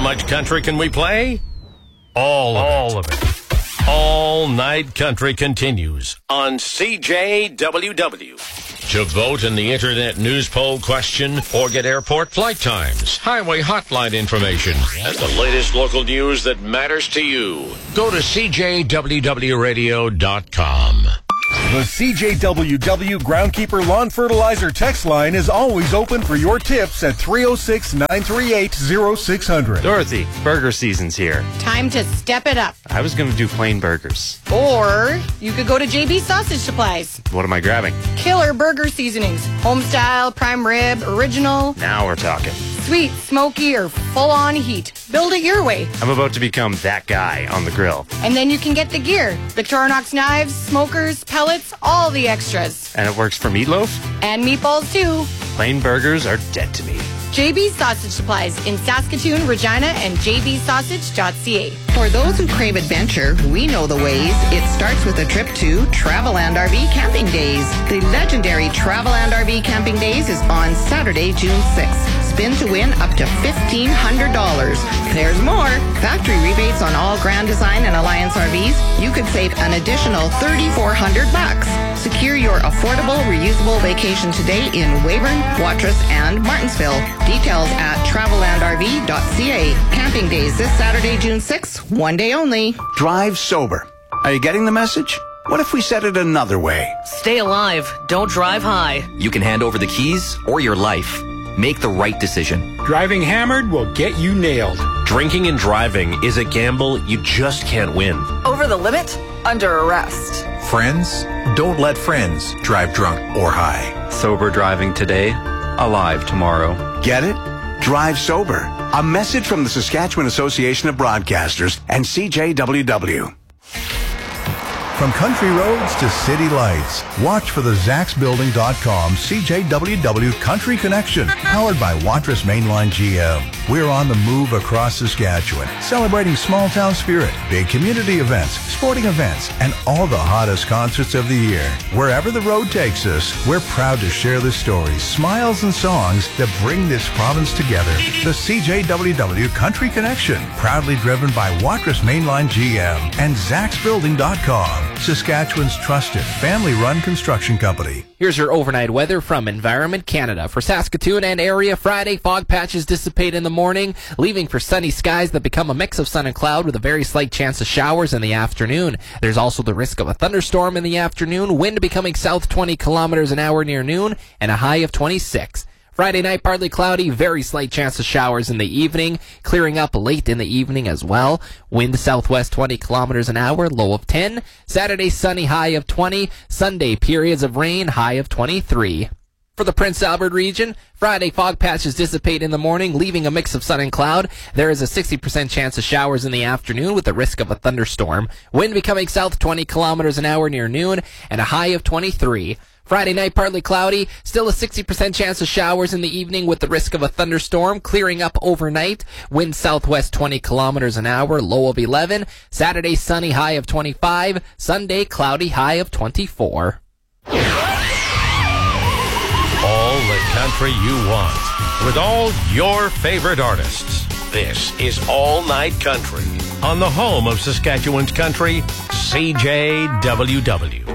much country can we play? All of it. All Night Country continues on CJWW. To vote in the Internet News Poll question or get airport flight times, highway hotline information, and the latest local news that matters to you, go to CJWWRadio.com. The CJWW Groundkeeper Lawn Fertilizer text line is always open for your tips at 306-938-0600. Dorothy, burger season's here. Time to step it up. I was going to do plain burgers. Or you could go to JB Sausage Supplies. What am I grabbing? Killer burger seasonings. Homestyle, prime rib, original. Now we're talking. Sweet, smoky, or full-on heat. Build it your way. I'm about to become that guy on the grill. And then you can get the gear. Victorinox knives, smokers, pellets, all the extras. And it works for meatloaf? And meatballs, too. Plain burgers are dead to me. JB Sausage Supplies in Saskatoon, Regina, and jbsausage.ca. For those who crave adventure, we know the ways. It starts with a trip to Traveland RV Camping Days. The legendary Traveland RV Camping Days is on Saturday, June 6th. Spin to win up to $1,500. There's more. Factory rebates on all Grand Design and Alliance RVs. You could save an additional $3,400. Secure your affordable, reusable vacation today in Weyburn, Watrous, and Martinsville. Details at travelandrv.ca. Camping Days this Saturday, June 6th. One day only. Drive sober. Are you getting the message? What if we said it another way? Stay alive. Don't drive high. You can hand over the keys or your life. Make the right decision. Driving hammered will get you nailed. Drinking and driving is a gamble you just can't win. Over the limit? Under arrest. Friends, don't let friends drive drunk or high. Sober driving today, alive tomorrow. Get it? Drive sober. A message from the Saskatchewan Association of Broadcasters and CJWW. From country roads to city lights, watch for the ZachsBuilding.com CJWW Country Connection, powered by Watrous Mainline GM. We're on the move across Saskatchewan, celebrating small town spirit, big community events, sporting events, and all the hottest concerts of the year. Wherever the road takes us, we're proud to share the stories, smiles, and songs that bring this province together. The CJWW Country Connection, proudly driven by Watrous Mainline GM and ZachsBuilding.com. Saskatchewan's trusted family-run construction company. Here's your overnight weather from Environment Canada. For Saskatoon and area, Friday, fog patches dissipate in the morning, leaving for sunny skies that become a mix of sun and cloud with a very slight chance of showers in the afternoon. There's also the risk of a thunderstorm in the afternoon, wind becoming south 20 kilometers an hour near noon, and a high of 26. Friday night, partly cloudy, very slight chance of showers in the evening, clearing up late in the evening as well. Wind southwest 20 kilometers an hour, low of 10. Saturday, sunny, high of 20. Sunday, periods of rain, high of 23. For the Prince Albert region, Friday, fog patches dissipate in the morning, leaving a mix of sun and cloud. There is a 60% chance of showers in the afternoon with the risk of a thunderstorm. Wind becoming south 20 kilometers an hour near noon, and a high of 23. Friday night, partly cloudy, still a 60% chance of showers in the evening with the risk of a thunderstorm, clearing up overnight. Wind southwest 20 kilometers an hour, low of 11. Saturday, sunny, high of 25. Sunday, cloudy, high of 24. All the country you want, with all your favorite artists. This is All Night Country on the home of Saskatchewan's country, CJWW.